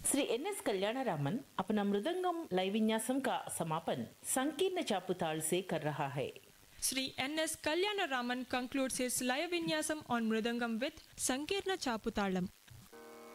Shri NS Kalyanaraman अपना मृदंगम लय विन्यासम का समापन संकीर्ण चापुताल से कर रहा है। Sri NS Kalyana Raman concludes his Laya Vinyasam on Mridangam with Sankirna Chaputalam.